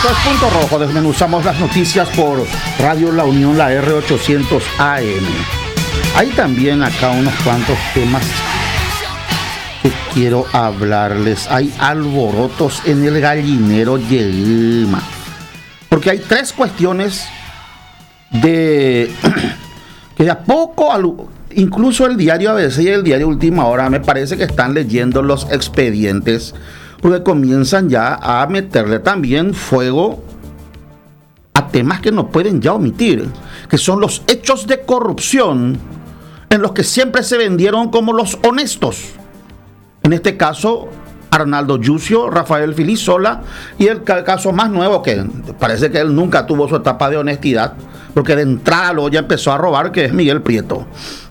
Esto es Punto Rojo. Desmenuzamos las noticias por Radio La Unión, la R800 AM. Hay también acá unos cuantos temas que quiero hablarles. Hay alborotos en el gallinero Yelma. Porque hay tres cuestiones que de a poco, incluso el diario ABC y el diario Última Hora, me parece que están leyendo los expedientes, porque comienzan ya a meterle también fuego a temas que no pueden ya omitir, que son los hechos de corrupción en los que siempre se vendieron como los honestos. En este caso, Arnaldo Yucio, Rafael Filisola, y el caso más nuevo, que parece que él nunca tuvo su etapa de honestidad, porque de entrada luego ya empezó a robar, que es Miguel Prieto.